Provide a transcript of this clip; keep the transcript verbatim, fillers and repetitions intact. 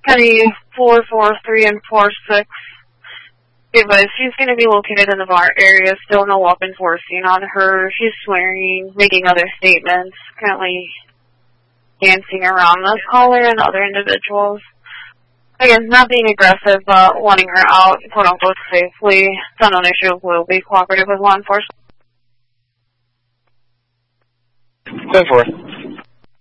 Penny four four three and four six. But she's going to be located in the bar area. Still no weapons were seen on her. She's swearing, making other statements, currently dancing around the caller and other individuals. Again, not being aggressive, but wanting her out, quote unquote, safely. It's not an issue. Will be cooperative with law enforcement. ten four.